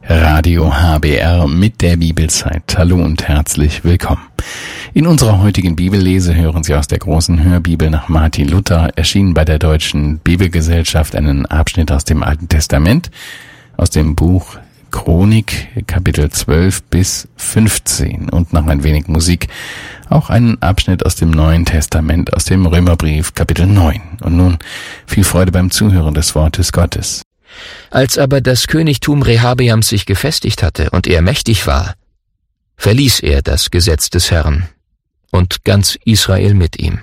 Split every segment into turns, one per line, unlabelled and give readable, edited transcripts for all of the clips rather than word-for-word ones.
Radio HBR mit der Bibelzeit. Hallo und herzlich willkommen. In unserer heutigen Bibellese hören Sie aus der großen Hörbibel nach Martin Luther, erschienen bei der Deutschen Bibelgesellschaft, einen Abschnitt aus dem Alten Testament, aus dem Buch Chronik, Kapitel 12 bis 15 und noch ein wenig Musik, auch einen Abschnitt aus dem Neuen Testament, aus dem Römerbrief, Kapitel 9. Und nun viel Freude beim Zuhören des Wortes Gottes.
Als aber das Königtum Rehabeams sich gefestigt hatte und er mächtig war, verließ er das Gesetz des Herrn und ganz Israel mit ihm.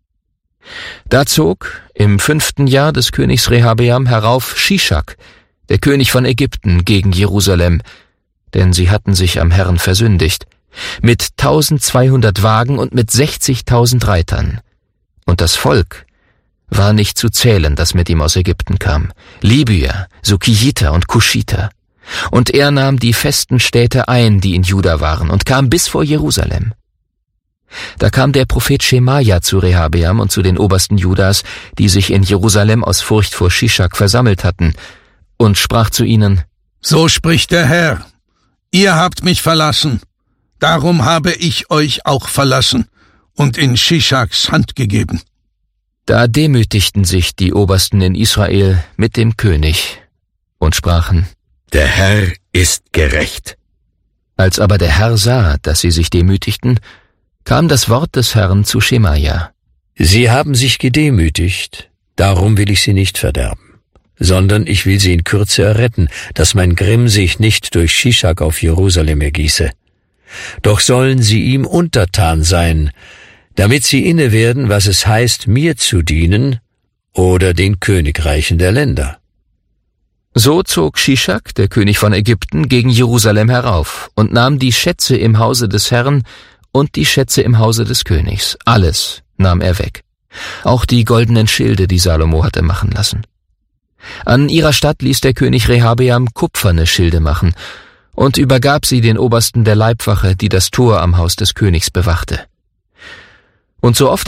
Da zog im 5. Jahr des Königs Rehabeam herauf Shischak, der König von Ägypten, gegen Jerusalem, denn sie hatten sich am Herrn versündigt, mit 1200 Wagen und mit 60.000 Reitern. Und das Volk war nicht zu zählen, das mit ihm aus Ägypten kam, Libyer, Sukijiter und Kuschiter. Und er nahm die festen Städte ein, die in Juda waren, und kam bis vor Jerusalem. Da kam der Prophet Schemaja zu Rehabeam und zu den Obersten Judas, die sich in Jerusalem aus Furcht vor Shischak versammelt hatten, und sprach zu ihnen:
So spricht der Herr, ihr habt mich verlassen, darum habe ich euch auch verlassen und in Shischaks Hand gegeben.
Da demütigten sich die Obersten in Israel mit dem König und sprachen:
Der Herr ist gerecht.
Als aber der Herr sah, dass sie sich demütigten, kam das Wort des Herrn zu Schemaja:
Sie haben sich gedemütigt, darum will ich sie nicht verderben, sondern ich will sie in Kürze erretten, dass mein Grimm sich nicht durch Shischak auf Jerusalem ergieße. Doch sollen sie ihm untertan sein, damit sie inne werden, was es heißt, mir zu dienen oder den Königreichen der Länder.
So zog Shischak, der König von Ägypten, gegen Jerusalem herauf und nahm die Schätze im Hause des Herrn und die Schätze im Hause des Königs. Alles nahm er weg. Auch die goldenen Schilde, die Salomo hatte machen lassen. An ihrer Statt ließ der König Rehabeam kupferne Schilde machen und übergab sie den Obersten der Leibwache, die das Tor am Haus des Königs bewachte. Und so oft